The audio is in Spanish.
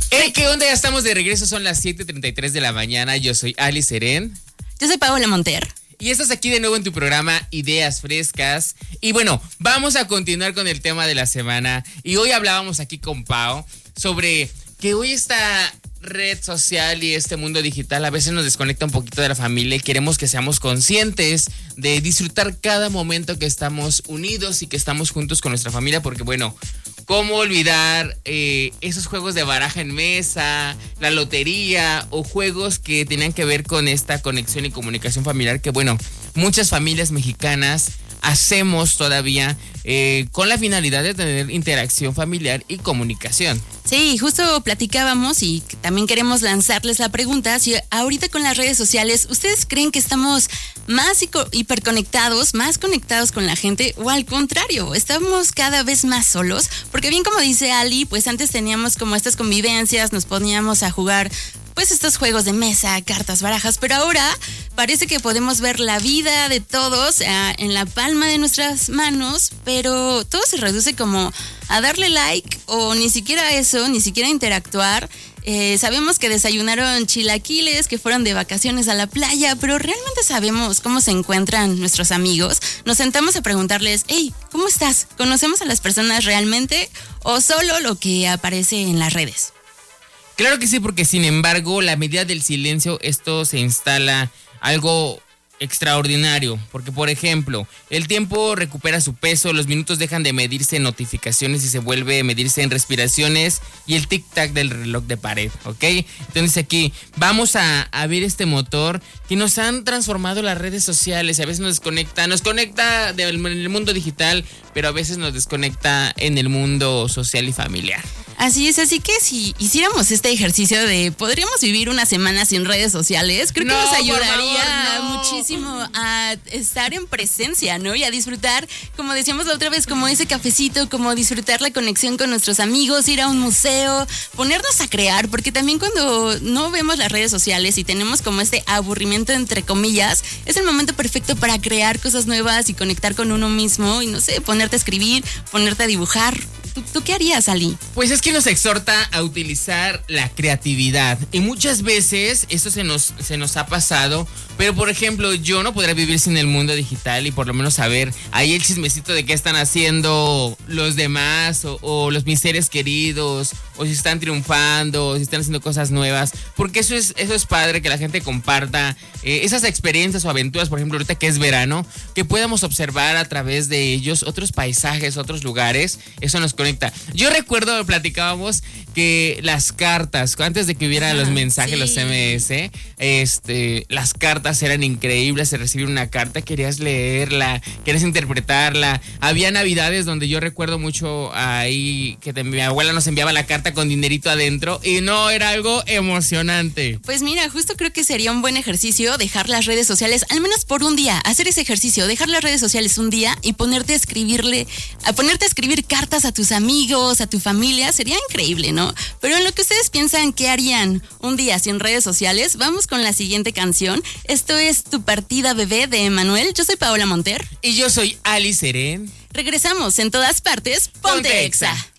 ¿Qué onda? Ya estamos de regreso, son las 7:33 de la mañana. Yo soy Ali Serén. Yo soy Paola Monter. Y estás aquí de nuevo en tu programa Ideas Frescas. Y bueno, vamos a continuar con el tema de la semana. Y hoy hablábamos aquí con Pao sobre que hoy esta red social y este mundo digital a veces nos desconecta un poquito de la familia y queremos que seamos conscientes de disfrutar cada momento que estamos unidos y que estamos juntos con nuestra familia, porque bueno, ¿cómo olvidar esos juegos de baraja en mesa, la lotería o juegos que tenían que ver con esta conexión y comunicación familiar que bueno, muchas familias mexicanas hacemos todavía con la finalidad de tener interacción familiar y comunicación? Sí, justo platicábamos y también queremos lanzarles la pregunta, si ahorita con las redes sociales, ¿ustedes creen que estamos más hiperconectados, más conectados con la gente o al contrario, estamos cada vez más solos? Porque bien como dice Ali, pues antes teníamos como estas convivencias, nos poníamos a jugar pues estos juegos de mesa, cartas, barajas, pero ahora parece que podemos ver la vida de todos en la palma de nuestras manos, pero todo se reduce como a darle like o ni siquiera eso, ni siquiera interactuar. Sabemos que desayunaron chilaquiles, que fueron de vacaciones a la playa, pero ¿realmente sabemos cómo se encuentran nuestros amigos? Nos sentamos a preguntarles, hey, ¿cómo estás? ¿Conocemos a las personas realmente o solo lo que aparece en las redes? Claro que sí, porque sin embargo, la medida del silencio, esto se instala algo extraordinario, porque por ejemplo, el tiempo recupera su peso, los minutos dejan de medirse en notificaciones y se vuelve a medirse en respiraciones y el tic-tac del reloj de pared, ¿ok? Entonces aquí vamos a ver este motor que nos han transformado las redes sociales, a veces nos conecta del mundo digital, pero a veces nos desconecta en el mundo social y familiar. Así es, así que si hiciéramos este ejercicio de podríamos vivir una semana sin redes sociales, creo que nos ayudaría muchísimo a estar en presencia, ¿no? Y a disfrutar, como decíamos la otra vez, como ese cafecito, como disfrutar la conexión con nuestros amigos, ir a un museo, ponernos a crear, porque también cuando no vemos las redes sociales y tenemos como este aburrimiento entre comillas, es el momento perfecto para crear cosas nuevas y conectar con uno mismo y no sé, ponerte a escribir, ponerte a dibujar. ¿Tú qué harías, Ali? Pues es que nos exhorta a utilizar la creatividad y muchas veces eso se nos ha pasado, pero por ejemplo yo no podría vivir sin el mundo digital y por lo menos saber ahí el chismecito de qué están haciendo los demás o los mis seres queridos o si están triunfando o si están haciendo cosas nuevas, porque eso es padre que la gente comparta esas experiencias o aventuras, por ejemplo ahorita que es verano, que podamos observar a través de ellos otros paisajes, otros lugares, eso nos conecta. Yo recuerdo, platicábamos que las cartas, antes de que hubiera los mensajes, sí, los SMS, las cartas eran increíbles, de recibir una carta, querías leerla, querías interpretarla. Había navidades donde yo recuerdo mucho ahí que mi abuela nos enviaba la carta con dinerito adentro y no, era algo emocionante. Pues mira, justo creo que sería un buen ejercicio dejar las redes sociales, al menos por un día, hacer ese ejercicio, dejar las redes sociales un día y ponerte a escribir cartas a tus amigos, a tu familia, sería increíble, ¿no? Pero en lo que ustedes piensan, ¿qué harían un día sin redes sociales? Vamos con la siguiente canción. Esto es Tu Partida Bebé de Emanuel. Yo soy Paola Monter. Y yo soy Ali Serén. Regresamos en todas partes. Ponte Exa.